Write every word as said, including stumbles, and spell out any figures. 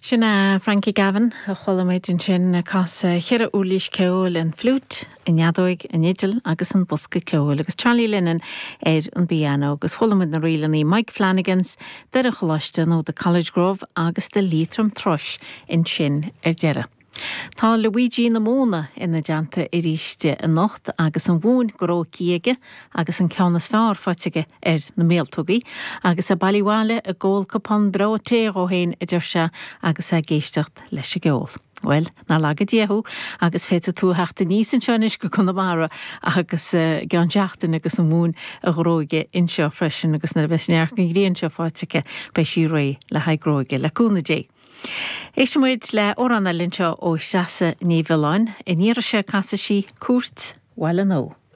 Sinna Frankie Gavin, a cholamid in sin cas chire úlís ceol an flút, in neadóig, in idil, agus an busca ceol, agus Charlie Lennon er an piano, agus cholamid na rilaní Mike Flanagans, der a cholaiste nó the College Grove, agus de Leitrim Thrush in sin er dere. Tá Luigi na móna ina deanta i ríiste a nocht agus an bhún goró ciege agus an ceannas fear fatige er na méaltugaí agus a balíháile a ggóil copán bra téir ó héin idir se agus a géistecht leis a geol. Well, na lagad diehu agus féta tú heachta níos an seanis go Connemara agus uh, gan deachtain agus an mún a gróige inseo freisin agus na bheisneach gan gríon seo fatige bei sí ré le haigróige le cúna dé. Éisimuid le óranna linseo ó seasa ní bheláin, in íra sé casa sí cuairt, well an ó.